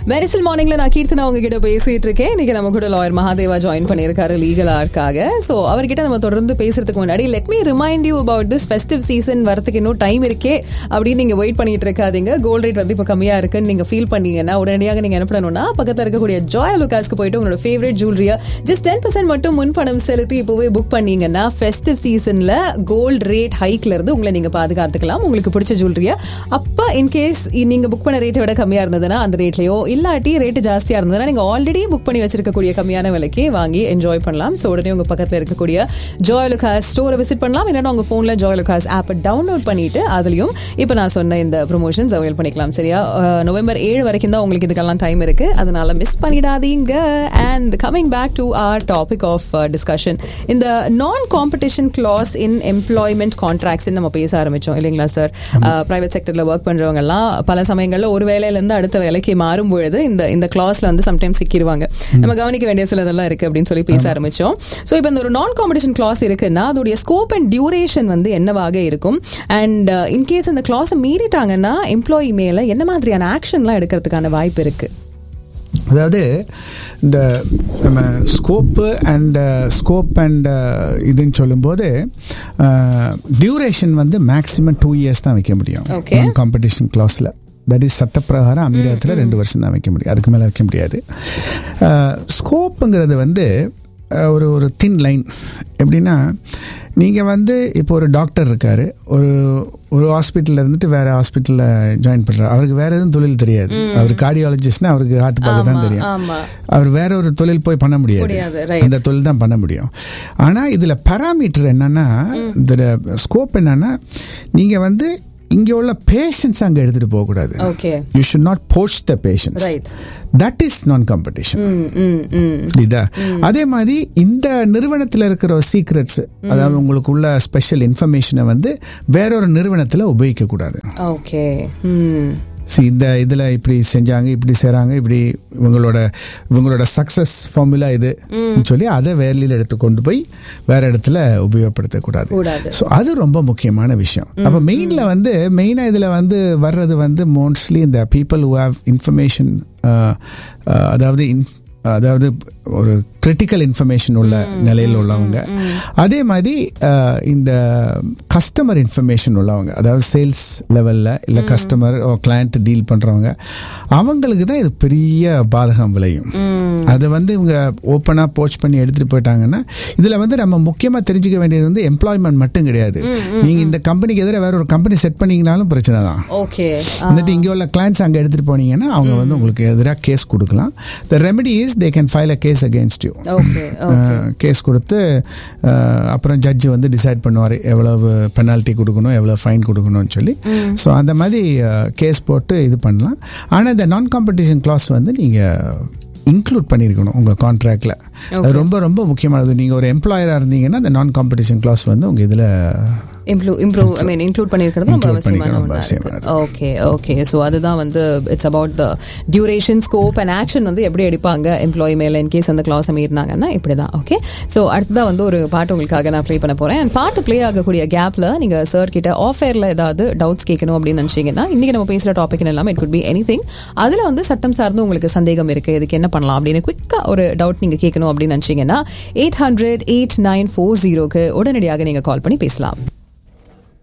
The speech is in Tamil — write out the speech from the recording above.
மெரிசல் மார்னிங்ல நான் கீர்த்தனா உங்ககிட்ட பேசிட்டு இருக்கேன். இன்னைக்கு நம்ம கூட லாயர் மகாதேவா ஜாயின் பண்ணியிருக்காரு லீகல் ஆர்க்காக. ஸோ அவர்கிட்ட நம்ம தொடர்ந்து பேசுறதுக்கு முன்னாடி let me remind you about this festive season வரதுக்கு இன்னும் டைம் இருக்கே அப்படின்னு நீங்க வெயிட் பண்ணிட்டு இருக்காதீங்க. கோல்ட் ரேட் வந்து இப்போ கம்மியா இருக்குன்னு நீங்க ஃபீல் பண்ணீங்கன்னா உடனடியாக நீங்க என்ன பண்ணணும்னா பக்கத்தில் இருக்கக்கூடிய ஜாய் லுகாஸ்க்கு போயிட்டு உங்களோட ஃபேவரட் ஜுவல்லரியா ஜஸ்ட் 10% மட்டும் முன்பணம் செலுத்தி இப்போவே புக் பண்ணீங்கன்னா ஃபெஸ்டிவ் சீசன்ல கோல்ட் ரேட் ஹைக்ல இருந்து உங்களை நீங்க பாதுகாத்துக்கலாம். உங்களுக்கு பிடிச்ச ஜுவல்லரியா அப்ப இன்கேஸ் நீங்க புக் பண்ண ரேட்டை விட கம்மியா இருந்ததுன்னா அந்த ரேட்லயோ இல்லாட்டி ரேட்டு ஜாஸ்தியா இருந்ததுன்னா நீங்க ஆல்ரெடி புக் பண்ணி வச்சிருக்கக்கூடிய கம்மியான விலைக்கு வாங்கி என்ஜாய் பண்ணலாம். ஸோ உடனே உங்க பக்கத்தில் இருக்கக்கூடிய ஜாய் லுகாஸ் ஸ்டோரை விசிட் பண்ணலாம். இல்லைன்னா உங்க போன்ல ஜாய் லுகாஸ் ஆப்பை டவுன்லோட் பண்ணிட்டு அதுலயும் இப்போ நான் சொன்ன இந்த ப்ரொமோஷன்ஸ் அவைல் பண்ணிக்கலாம். சரியா? நவம்பர் 7 வரைக்கும் தான் உங்களுக்கு இதுக்கெல்லாம் டைம் இருக்கு. அதனால மிஸ் பண்ணிடாதீங்க. And coming back to R topic of discussion, இந்த நான் காம்படிஷன் கிளாஸ் இன் எம்ப்ளாய்மெண்ட் கான்ட்ராக்ட்ஸ் நம்ம பேச ஆரம்பிச்சோம் இல்லைங்களா சார்? பிரைவேட் செக்டர்ல ஒர்க் பண்றவங்க எல்லாம் பல சமயங்கள்ல ஒரு வேலையில இருந்து அடுத்த வேலைக்கு மாறும் பொழுது இந்த கிளாஸ்ல வந்து சம்டைம்ஸ் சிக்கிடுவாங்க. நம்ம கவனிக்க வேண்டிய சிலதெல்லாம் இருக்கு அப்படின்னு சொல்லி பேச ஆரம்பிச்சோம். ஸோ இப்போ இந்த ஒரு நான் காம்படிஷன் கிளாஸ் இருக்குன்னா அதோடைய ஸ்கோப் அண்ட் டியூரேஷன் வந்து என்னவாக இருக்கும்? அண்ட் இன்கேஸ் இந்த கிளாஸை மீறிட்டாங்கன்னா எம்ப்ளாயி மேல என்ன மாதிரியான ஆக்ஷன்லாம் எடுக்கிறதுக்கான வாய்ப்பு இருக்கு? அதாவது இந்த நம்ம ஸ்கோப்பு அண்ட் இதுன்னு சொல்லும்போது டியூரேஷன் வந்து மேக்ஸிமம் 2 years தான் வைக்க முடியும் நான் காம்படிஷன் கிளாஸில். தட் இஸ் சட்டப்பிரகாரம் அமீரகத்தில் 2 வருஷம் தான் வைக்க முடியும், அதுக்கு மேலே வைக்க முடியாது. ஸ்கோப்புங்கிறது வந்து ஒரு தின் லைன். எப்படின்னா நீங்கள் வந்து இப்போ ஒரு டாக்டர் இருக்கார், ஒரு ஹாஸ்பிட்டலில் இருந்துட்டு வேறு ஹாஸ்பிட்டலில் ஜாயின் பண்ணுறாரு. அவருக்கு வேறு எதுவும் தொழில் தெரியாது. அவர் கார்டியாலஜிஸ்ட்னா அவருக்கு ஹார்ட் பார்க்க தான் தெரியும். அவர் வேற ஒரு தொழில் போய் பண்ண முடியாது, அந்த தொழில் தான் பண்ண முடியும். ஆனால் இதில் பாராமீட்டர் என்னன்னா, இதில் ஸ்கோப் என்னன்னா, நீங்கள் வந்து இங்கே உள்ள பேஷண்ட்ஸ் அங்கே எடுத்துட்டு போகக்கூடாது. You should not போச் the patients. That is நான் காம்படிஷன். அதே மாதிரி இந்த நிறுவனத்தில் இருக்கிற சீக்ரெட்ஸ், அதாவது உங்களுக்கு உள்ள ஸ்பெஷல் இன்ஃபர்மேஷனை வந்து வேறொரு நிறுவனத்தில் உபயோகிக்க கூடாது. இந்த இதில் இப்படி செஞ்சாங்க, இப்படி செய்கிறாங்க, இப்படி இவங்களோட சக்ஸஸ் ஃபார்முலா இது சொல்லி அதை வேலையில் எடுத்து கொண்டு போய் வேற இடத்துல உபயோகப்படுத்தக்கூடாது. ஸோ அது ரொம்ப முக்கியமான விஷயம். அப்போ மெயினாக இதில் வந்து வர்றது வந்து மோஸ்ட்லி இந்த பீப்புள் ஹூ ஹேவ் இன்ஃபர்மேஷன், அதாவது ஒரு கிரிட்டிக்கல் இன்ஃபர்மேஷன் உள்ள நிலையில் உள்ளவங்க. அதே மாதிரி இந்த கஸ்டமர் இன்ஃபர்மேஷன் உள்ளவங்க, அதாவது சேல்ஸ் லெவலில் இல்லை கஸ்டமர் கிளையண்ட் டீல் பண்ணுறவங்க, அவங்களுக்கு தான் இது பெரிய பாதகம் விளையும். அதை வந்து இவங்க ஓப்பனாக போஸ்ட் பண்ணி எடுத்துகிட்டு போயிட்டாங்கன்னா, இதில் வந்து நம்ம முக்கியமாக தெரிஞ்சுக்க வேண்டியது வந்து எம்ப்ளாய்மெண்ட் மட்டும் கிடையாது. நீங்கள் இந்த கம்பெனிக்கு எதிராக வேற ஒரு கம்பெனி செட் பண்ணிங்கனாலும் பிரச்சனை தான். வந்துட்டு இங்கே உள்ள கிளைண்ட்ஸ் அங்கே எடுத்துகிட்டு போனீங்கன்னா அவங்க வந்து உங்களுக்கு எதிராக கேஸ் கொடுக்கலாம். த remedy is they can file a case against you. Case கொடுத்து அப்புறம் ஜட்ஜ் வந்து டிசைட் பண்ணுவார் எவ்வளவு பெனால்ட்டி கொடுக்கணும், எவ்வளவு ஃபைன் கொடுக்கணும்னு சொல்லி. ஸோ அந்த மாதிரி கேஸ் போட்டு இது பண்ணலாம். ஆனால் இந்த நான் காம்படிஷன் கிளாஸ் வந்து நீங்கள் இன்க்ளூட் பண்ணியிருக்கணும் உங்கள் கான்ட்ராக்டில். அது ரொம்ப ரொம்ப முக்கியமானது. நீங்கள் ஒரு எம்ப்ளாயராக இருந்தீங்கன்னா அந்த நான் காம்படிஷன் கிளாஸ் வந்து உங்கள் இதில் இன்க்ளூட் பண்ணியிருக்கிறது ரொம்ப அவசியமான. ஓகே. ஸோ அதுதான் வந்து it's about the duration, scope and action வந்து எப்படி எடுப்பாங்க எம்ப்ளாயி மேல இன்கேஸ் அந்த கிளாஸ் மீறினாங்கன்னா இப்படி தான். ஓகே. ஸோ அடுத்ததான் வந்து ஒரு பாட்டு உங்களுக்காக நான் ப்ளே பண்ண போறேன். அண்ட் பாட்டு ப்ளே ஆகக்கூடிய கேப்ல நீங்க சார் கிட்ட ஆஃபேர்ல ஏதாவது டவுட்ஸ் கேட்கணும் அப்படின்னு நினைச்சீங்கன்னா, இன்னைக்கு நம்ம பேசுற டாபிக் எல்லாம் இட் குட் பி எனிதிங். அதுல வந்து சட்டம் சார்ந்து உங்களுக்கு சந்தேகம் இருக்கு, இதுக்கு என்ன பண்ணலாம் அப்படின்னு குயிக்கா ஒரு டவுட் நீங்க கேட்கணும் அப்படின்னு நினைச்சீங்கன்னா 800-8940 உடனடியாக நீங்க கால் பண்ணி பேசலாம்.